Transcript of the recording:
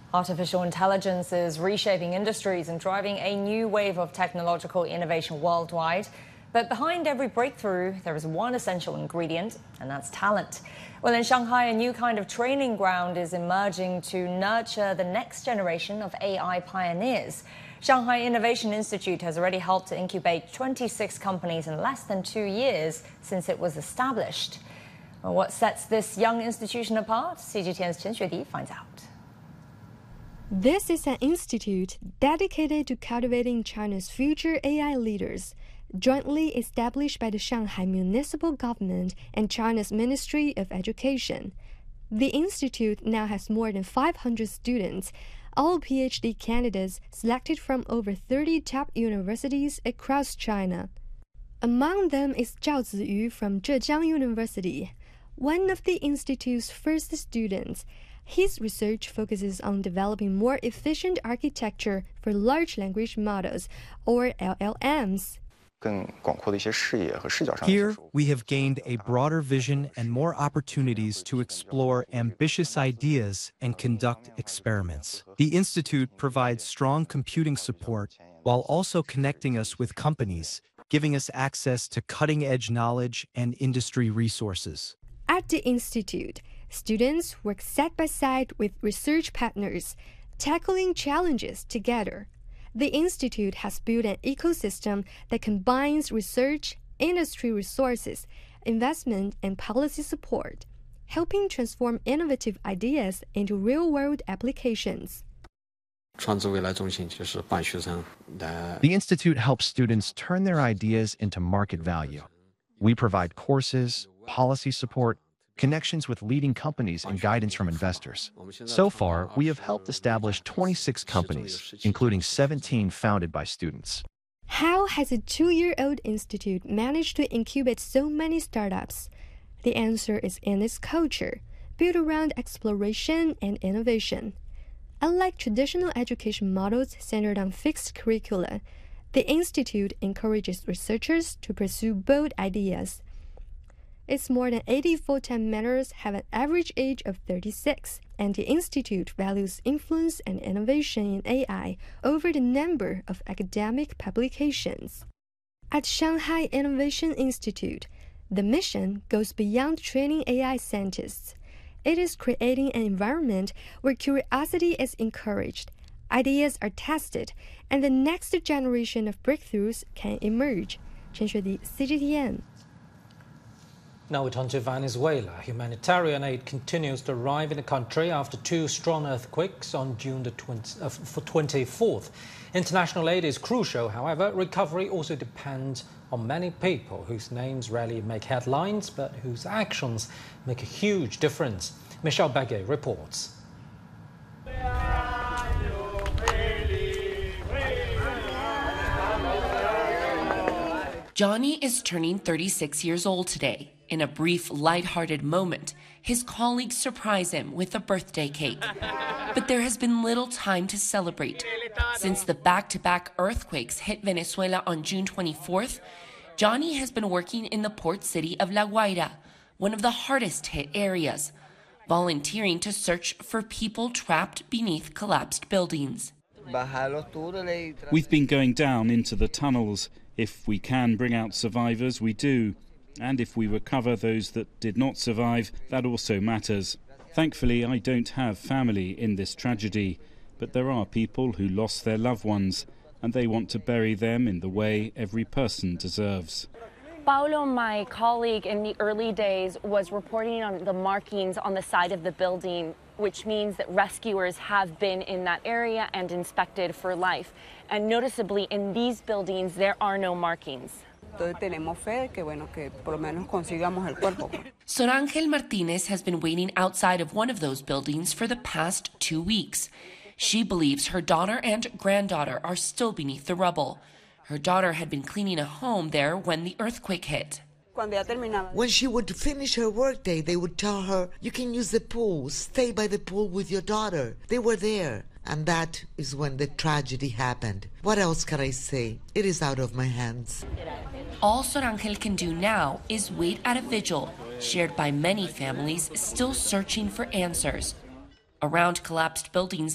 Artificial intelligence is reshaping industries and driving a new wave of technological innovation worldwide. But behind every breakthrough, there is one essential ingredient, and that's talent. Well, in Shanghai, a new kind of training ground is emerging to nurture the next generation of AI pioneers. Shanghai Innovation Institute has already helped to incubate 26 companies in less than 2 years since it was established. Well, what sets this young institution apart? CGTN's Chen Xuedi finds out. This is an institute dedicated to cultivating China's future AI leaders, jointly established by the Shanghai Municipal Government and China's Ministry of Education. The institute now has more than 500 students, all PhD candidates selected from over 30 top universities across China. Among them is Zhao Ziyu from Zhejiang University, one of the institute's first students. His research focuses on developing more efficient architecture for large language models, or LLMs. Here, we have gained a broader vision and more opportunities to explore ambitious ideas and conduct experiments. The Institute provides strong computing support while also connecting us with companies, giving us access to cutting-edge knowledge and industry resources. At the Institute, students work side by side with research partners, tackling challenges together. The Institute has built an ecosystem that combines research, industry resources, investment, and policy support, helping transform innovative ideas into real-world applications. The Institute helps students turn their ideas into market value. We provide courses, policy support, connections with leading companies, and guidance from investors. So far, we have helped establish 26 companies, including 17 founded by students. How has a 2-year-old institute managed to incubate so many startups? The answer is in its culture, built around exploration and innovation. Unlike traditional education models centered on fixed curricula, the institute encourages researchers to pursue bold ideas. Its more than 80 full-time mentors have an average age of 36, and the institute values influence and innovation in AI over the number of academic publications. At Shanghai Innovation Institute, the mission goes beyond training AI scientists. It is creating an environment where curiosity is encouraged, ideas are tested, and the next generation of breakthroughs can emerge. Chen Xuedi, CGTN. Now we turn to Venezuela. Humanitarian aid continues to arrive in the country after 2 strong earthquakes on June the 24th. International aid is crucial, however. Recovery also depends on many people whose names rarely make headlines, but whose actions make a huge difference. Michelle Begay reports. Johnny is turning 36 years old today. In a brief, lighthearted moment, his colleagues surprise him with a birthday cake. But there has been little time to celebrate. Since the back-to-back earthquakes hit Venezuela on June 24th, Johnny has been working in the port city of La Guaira, one of the hardest-hit areas, volunteering to search for people trapped beneath collapsed buildings. We've been going down into the tunnels. If we can bring out survivors, we do. And if we recover those that did not survive, that also matters. Thankfully, I don't have family in this tragedy, but there are people who lost their loved ones, and they want to bury them in the way every person deserves. Paulo, my colleague in the early days, was reporting on the markings on the side of the building, which means that rescuers have been in that area and inspected for life. And noticeably, in these buildings, there are no markings. Sorangel Martinez has been waiting outside of one of those buildings for the past 2 weeks. She believes her daughter and granddaughter are still beneath the rubble. Her daughter had been cleaning a home there when the earthquake hit. When she would finish her workday, they would tell her, "You can use the pool, stay by the pool with your daughter." They were there. And that is when the tragedy happened. What else can I say? It is out of my hands. All Sorangel can do now is wait at a vigil shared by many families still searching for answers. Around collapsed buildings